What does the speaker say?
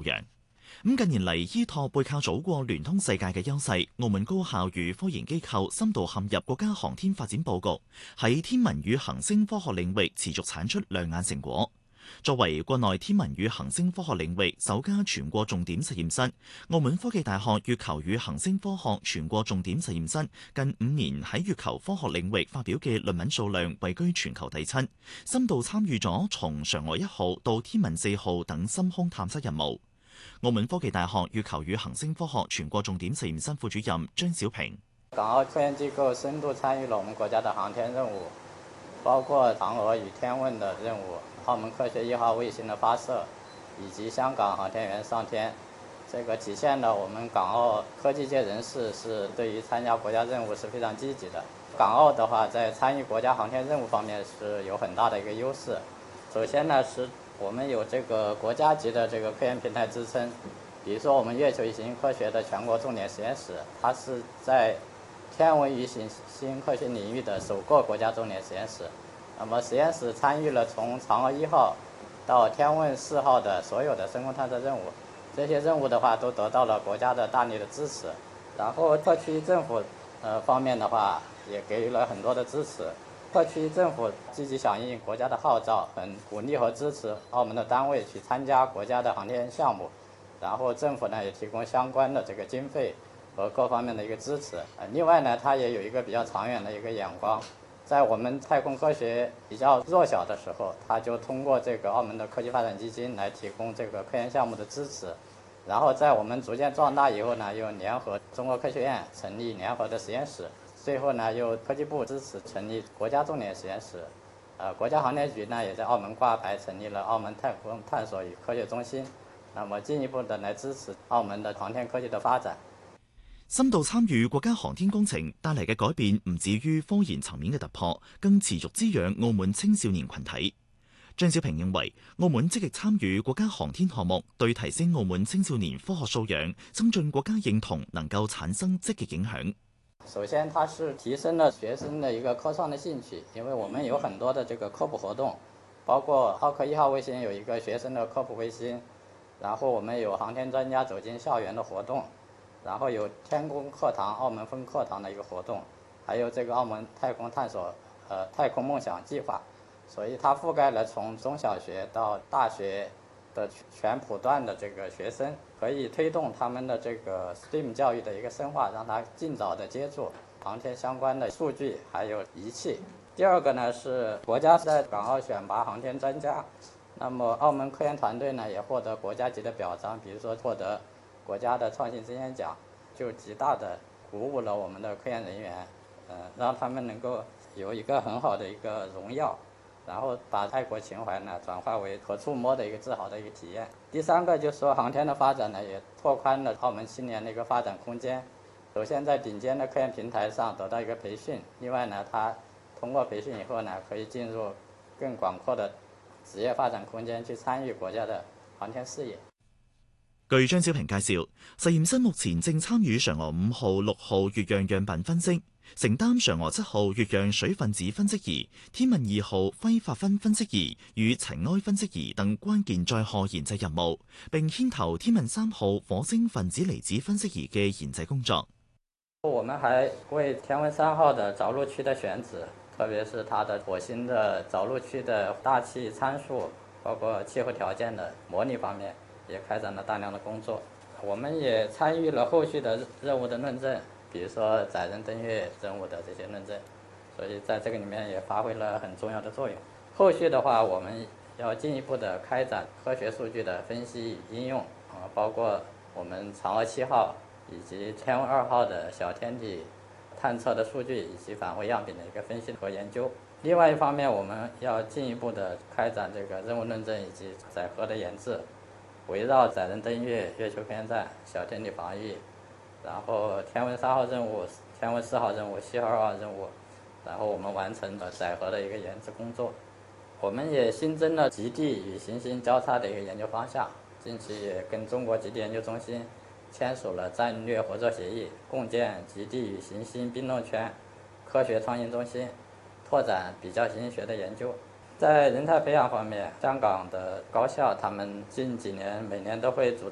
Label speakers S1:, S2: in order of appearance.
S1: 養。近年嚟，依託背靠祖國聯通世界嘅優勢，澳門高校與科研機構深度陷入國家航天發展佈局，喺天文與行星科學領域持續產出亮眼成果。作為國內天文與行星科學領域首家全國重點實驗室，澳門科技大學月球與行星科學全國重點實驗室近5年喺月球科學領域發表嘅論文數量位居全球第7，深度參與咗從嫦娥1號到天問4號等深空探測任務。澳門科技大學月球與行星科學全國重點實驗室副主任張小平：
S2: 港澳科研機構深度參與了我們國家的航天任務，包括嫦娥與天問的任務、澳門科學1號衛星的發射，以及香港航天員上天。這個體現了我們港澳科技界人士是對於參加國家任務是非常積極的。港澳的話，在參與國家航天任務方面是有很大的一個優勢。首先呢，是我們有這個國家級的這個科研平台支撐，比如說我們月球與行星科學的全國重點實驗室，它是在天文與行星科學領域的首個國家重點實驗室。那麼實驗室參與了從嫦娥1號到天問4號的所有的深空探測任務，這些任務的話都得到了國家的大力的支持。然後特區政府方面的話也給予了很多的支持。特區政府積極響應國家的號召，很鼓勵和支持澳門的單位去參加國家的航天項目，然後政府呢也提供相關的這個經費和各方面的一個支持。另外呢，它也有一個比較長遠的一個眼光，在我們太空科學比較弱小的時候，它就通過這個澳門的科技發展基金來提供這個科研項目的支持，然後在我們逐漸壯大以後呢，又聯合中國科學院成立聯合的實驗室。最後呢，由科技部支持成立國家重點實驗室，國家航天局呢也在澳門掛牌成立了澳門太空探索與科學中心，那麼進一步的來支持澳門的航天科技的發展。
S1: 深度參與國家航天工程帶嚟嘅改變唔止於科研層面嘅突破，更持續滋養澳門青少年群體。張小平認為，澳門積極參與國家航天項目，對提升澳門青少年科學素養、增進國家認同，能夠產生積極影響。
S2: 首先，它是提升了學生的一個科創的興趣，因為我們有很多的這個科普活動，包括澳科1號衛星有一個學生的科普衛星，然後我們有航天專家走進校園的活動，然後有天宮課堂、澳門分課堂的一個活動，還有這個澳門太空探索太空夢想計劃，所以它覆蓋了從中小學到大學的全普段的這個學生，可以推動他們的這個 STEAM 教育的一個深化，讓他盡早的接觸航天相關的數據還有儀器。第二個呢，是國家在港澳選拔航天專家，那麼澳門科研團隊呢也獲得國家級的表彰，比如說獲得國家的創新生源獎，就極大的鼓舞了我們的科研人員，讓他們能夠有一個很好的一個榮耀，然後把愛國情懷呢轉化為可觸摸的一個自豪的一個體驗。第三個就是說航天的發展呢，也拓寬了澳門青年的一個發展空間。首先在頂尖的科研平台上得到一個培訓，另外呢，他通過培訓以後呢，可以進入更廣闊的職業發展空間，去參與國家的航天事業。
S1: 據張小平介紹，實驗室目前正參與嫦娥5號、6號月壤樣品分析，承擔嫦娥7號月壤水分子分析儀、天問2號揮發分分析儀與塵埃分析儀等關鍵載荷研製任務，並牽頭天問3號火星分子離子分析儀嘅研製工作。
S2: 我們還為天問3號的着陸區的選址，特別是它的火星的着陸區的大氣參數，包括氣候條件的模擬方面，也開展了大量的工作。我們也參與了後續的任務的論證，比如說載人登月任務的這些論證，所以在這個裡面也發揮了很重要的作用。後續的話，我們要進一步的開展科學數據的分析與應用，包括我們嫦娥7號以及天問2號的小天體探測的數據以及返回樣品的一個分析和研究。另外一方面，我們要進一步的開展這個任務論證以及載荷的研製，圍繞載人登月、月球科研站、小天體防御，然後天問3號任務、天問4號任務、7號2號任務，然後我們完成了載荷的一個研製工作。我們也新增了極地與行星交叉的一個研究方向，近期也跟中國極地研究中心簽署了戰略合作協議，共建極地與行星並動圈科學創新中心，拓展比較行星學的研究。在人才培養方面，香港的高校他們近幾年每年都會組